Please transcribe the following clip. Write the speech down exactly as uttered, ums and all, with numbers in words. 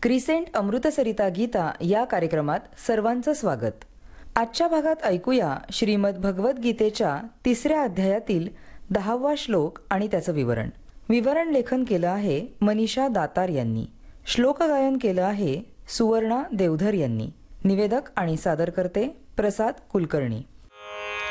Crescent अमृतसरिता Gita या कार्यक्रमात सर्वांचं स्वागत. आजच्या भागात ऐकूया श्रीमद भगवद्गीतेच्या तिसऱ्या अध्यायातील दहावा श्लोक आणि त्याचं विवरण. विवरण लेखन केलं आहे मनीषा दातार यांनी. श्लोक गायन केलं आहे सुवर्णा देवधर यांनी. निवेदक आणि सादरकर्ते प्रसाद कुलकर्णी.